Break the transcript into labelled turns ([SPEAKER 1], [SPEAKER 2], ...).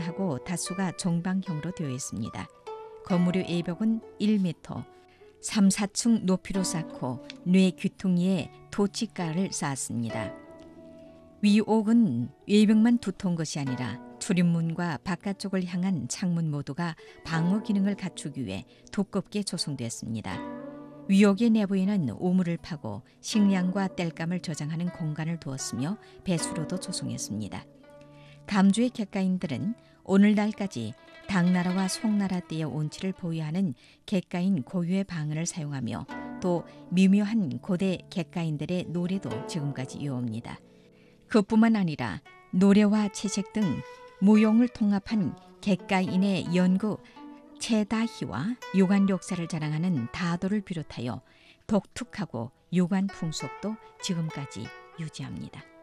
[SPEAKER 1] 하고 다수가 정방형으로 되어 있습니다. 건물의 외벽은 1m, 3, 4층 높이로 쌓고 뇌 귀퉁이에 토치가를 쌓았습니다. 위옥은 외벽만 두터운 것이 아니라 출입문과 바깥쪽을 향한 창문 모두가 방어 기능을 갖추기 위해 두껍게 조성되었습니다. 위옥의 내부에는 우물을 파고 식량과 땔감을 저장하는 공간을 두었으며 배수로도 조성했습니다. 감주의 객가인들은 오늘날까지 당나라와 송나라 때의 온치를 보유하는 객가인 고유의 방언을 사용하며 또 미묘한 고대 객가인들의 노래도 지금까지 이어옵니다. 그뿐만 아니라 노래와 채색 등 무용을 통합한 객가인의 연구 채다희와 유관 역사를 자랑하는 다도를 비롯하여 독특하고 유관 풍속도 지금까지 유지합니다.